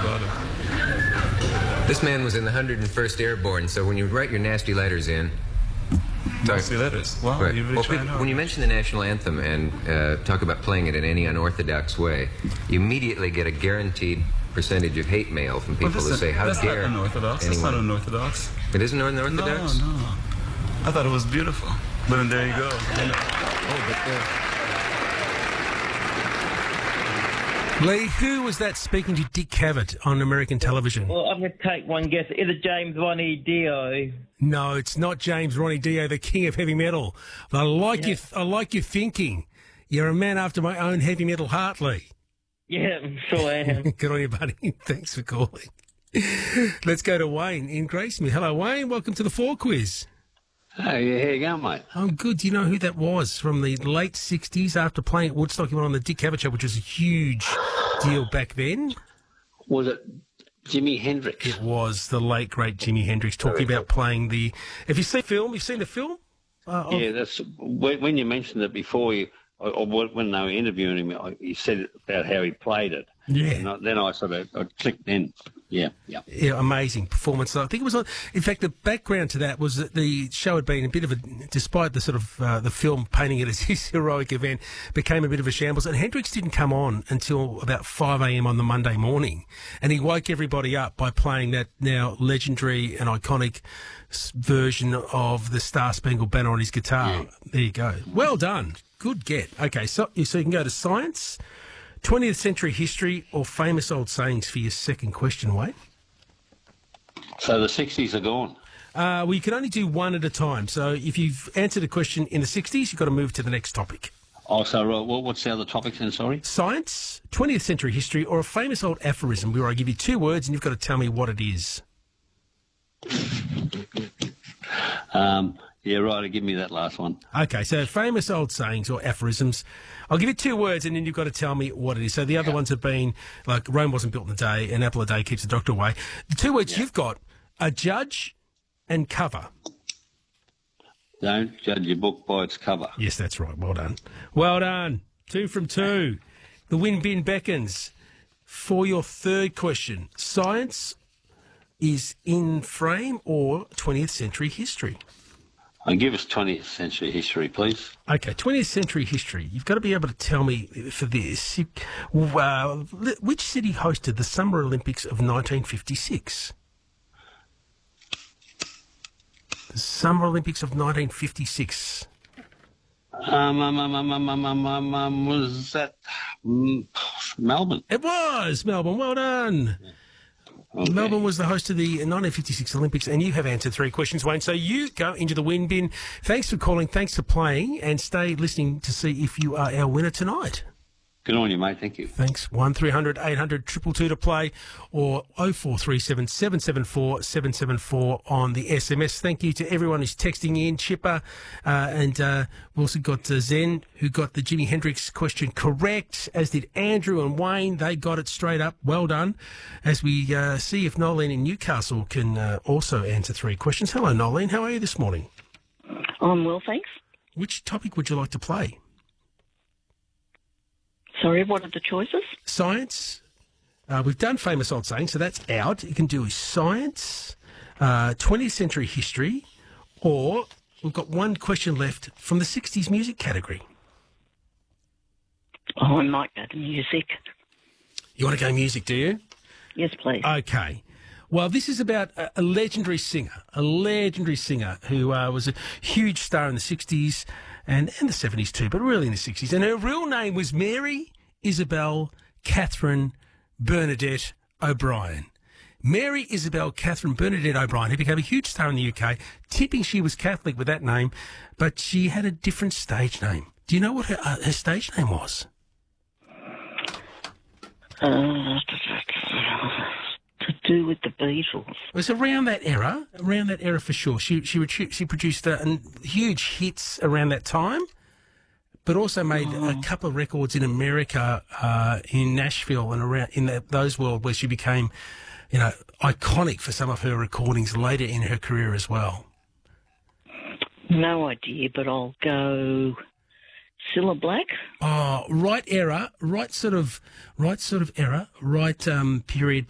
about him. This man was in the 101st Airborne, so when you write your nasty letters in... Nasty letters? Wow, right. you really try now. When you mention the national anthem and talk about playing it in any unorthodox way, you immediately get a guaranteed percentage of hate mail from people who say, how dare That's not unorthodox. anyone... That's not unorthodox. It isn't unorthodox? No. I thought it was beautiful. But then there you go. You know. Lee, who was that speaking to Dick Cavett on American television? Well, I'm going to take one guess. Is it James Ronnie Dio? No, it's not James Ronnie Dio, the king of heavy metal. But I like your thinking. You're a man after my own heavy metal heart, Lee. Yeah, I'm sure I am. Good on you, buddy. Thanks for calling. Let's go to Wayne in Gracemere. Hello, Wayne. Welcome to the 4 Quiz. Hey, how you going, mate? I'm good. Do you know who that was from the late 60s after playing at Woodstock? He went on the Dick Cavett Show, which was a huge deal back then. Was it Jimi Hendrix? It was the late, great Jimi Hendrix talking about playing the... Have you seen the film? You've seen the film? Yeah, that's when you mentioned it before, or when they were interviewing him, he said about how he played it. Yeah. And then I sort of clicked in. Yeah. Yeah, amazing performance. I think it was on. In fact, the background to that was that the show had been a bit of a, despite the sort of the film painting it as his heroic event, became a bit of a shambles. And Hendrix didn't come on until about 5 a.m. on the Monday morning, and he woke everybody up by playing that now legendary and iconic version of the Star Spangled Banner on his guitar. Yeah. There you go. Well done. Good get. Okay, so you can go to science, 20th century history, or famous old sayings for your second question, Wade. So the 60s are gone? Well, you can only do one at a time. So if you've answered a question in the 60s, you've got to move to the next topic. Oh, so what's the other topics then, sorry? Science, 20th century history, or a famous old aphorism where I give you 2 words and you've got to tell me what it is. Yeah, right, give me that last one. Okay, so famous old sayings or aphorisms. I'll give you 2 words and then you've got to tell me what it is. So the other ones have been, like, Rome wasn't built in a day, an apple a day keeps the doctor away. The 2 words you've got are judge and cover. Don't judge your book by its cover. Yes, that's right. Well done. Well done. 2 from 2. The wind bin beckons. For your third question, science is in frame or 20th century history? Give us 20th century history, please. Okay, 20th century history. You've got to be able to tell me for this. Which city hosted the Summer Olympics of 1956? The Summer Olympics of 1956. Was that Melbourne? It was Melbourne. Well done. Yeah. Okay. Melbourne was the host of the 1956 Olympics, and you have answered 3 questions, Wayne. So you go into the win bin. Thanks for calling, thanks for playing, and stay listening to see if you are our winner tonight. Good on you, mate. Thank you. Thanks. 1300 800 222 to play, or 0437 774 774 on the SMS. Thank you to everyone who's texting in, Chipper, and we've also got Zen, who got the Jimi Hendrix question correct, as did Andrew and Wayne. They got it straight up. Well done. As we see if Nolene in Newcastle can also answer 3 questions. Hello, Nolene. How are you this morning? I'm well, thanks. Which topic would you like to play? Sorry, what are the choices? Science. We've done famous old sayings, so that's out. You can do science, 20th century history, or we've got 1 question left from the 60s music category. Oh, I might go to music. You want to go music, do you? Yes, please. Okay. Well, this is about a legendary singer who was a huge star in the 60s and the 70s too, but really in the 60s. And her real name was Mary Isabel Catherine Bernadette O'Brien. Mary Isabel Catherine Bernadette O'Brien, who became a huge star in the UK, tipping she was Catholic with that name, but she had a different stage name. Do you know what her stage name was? To do with the Beatles. It was around that era for sure. She produced huge hits around that time, but also made a couple of records in America, in Nashville and around in those world where she became, iconic for some of her recordings later in her career as well. No idea, but I'll go Cilla Black. Oh, right era, right sort of era, right period.